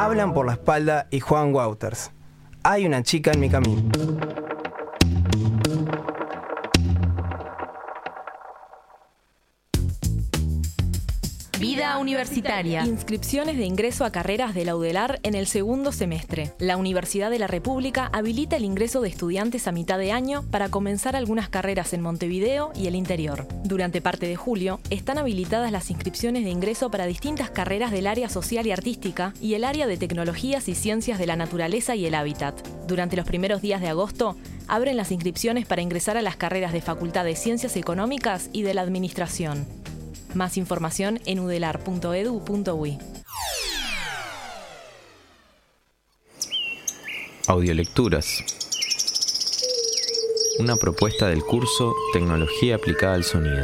Hablan por la espalda y Juan Wouters. Hay una chica en mi camino. Vida universitaria. Inscripciones de ingreso a carreras de la UDELAR en el segundo semestre. La Universidad de la República habilita el ingreso de estudiantes a mitad de año para comenzar algunas carreras en Montevideo y el interior. Durante parte de julio, están habilitadas las inscripciones de ingreso para distintas carreras del área social y artística y el área de tecnologías y ciencias de la naturaleza y el hábitat. Durante los primeros días de agosto, abren las inscripciones para ingresar a las carreras de Facultad de Ciencias Económicas y de la Administración. Más información en udelar.edu.uy. Audiolecturas. Una propuesta del curso Tecnología aplicada al sonido.